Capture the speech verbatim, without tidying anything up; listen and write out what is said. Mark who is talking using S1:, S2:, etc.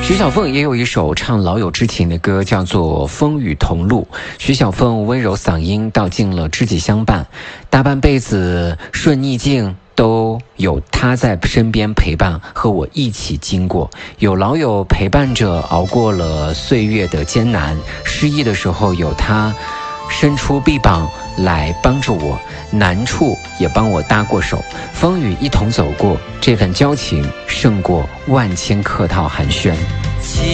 S1: 徐小凤也有一首唱老友之情的歌，叫做《风雨同路》。徐小凤温柔嗓音道尽了知己相伴，大半辈子顺逆境都有他在身边陪伴，和我一起经过。有老友陪伴着熬过了岁月的艰难，失意的时候有他伸出臂膀来帮助我，难处也帮我搭过手，风雨一同走过，这份交情胜过万千客套寒暄。
S2: 情